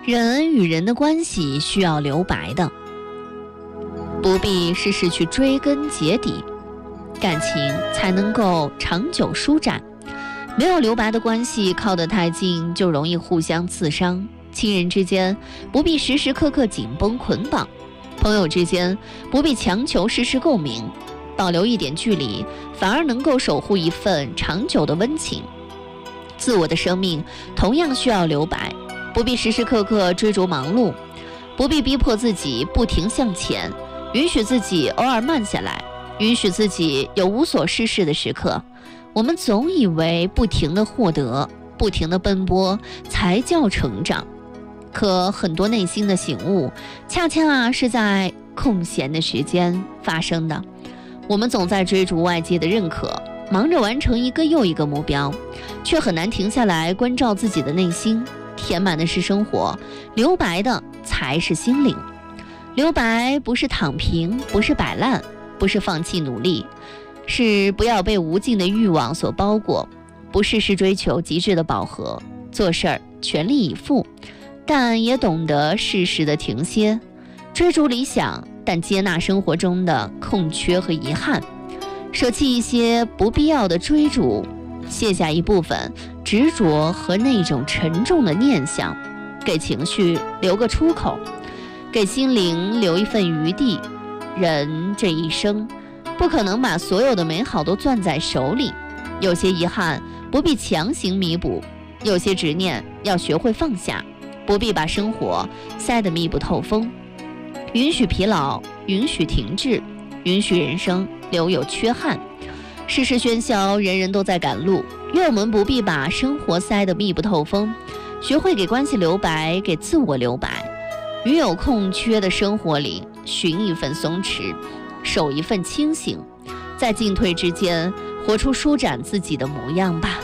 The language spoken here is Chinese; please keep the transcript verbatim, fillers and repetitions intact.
人与人的关系需要留白的，不必事事去追根结底，感情才能够长久舒展。没有留白的关系，靠得太近就容易互相刺伤。亲人之间不必时时刻刻紧绷捆绑，朋友之间不必强求事事共鸣，保留一点距离，反而能够守护一份长久的温情。自我的生命同样需要留白，不必时时刻刻追逐忙碌，不必逼迫自己不停向前，允许自己偶尔慢下来，允许自己有无所事事的时刻。我们总以为不停地获得，不停地奔波才叫成长，可很多内心的醒悟恰恰是在空闲的时间发生的。我们总在追逐外界的认可，忙着完成一个又一个目标，却很难停下来关照自己的内心。填满的是生活，留白的才是心灵。留白不是躺平，不是摆烂，不是放弃努力，是不要被无尽的欲望所包裹，不事事追求极致的饱和，做事儿全力以赴，但也懂得适时的停歇，追逐理想，但接纳生活中的空缺和遗憾，舍弃一些不必要的追逐，卸下一部分执着和那种沉重的念想，给情绪留个出口，给心灵留一份余地。人这一生不可能把所有的美好都攥在手里，有些遗憾不必强行弥补，有些执念要学会放下，不必把生活塞得密不透风。允许疲劳，允许停滞，允许人生留有缺憾。世事喧嚣，人人都在赶路，愿我们不必把生活塞得密不透风，学会给关系留白，给自我留白。于有空缺的生活里寻一份松弛，守一份清醒，在进退之间活出舒展自己的模样吧。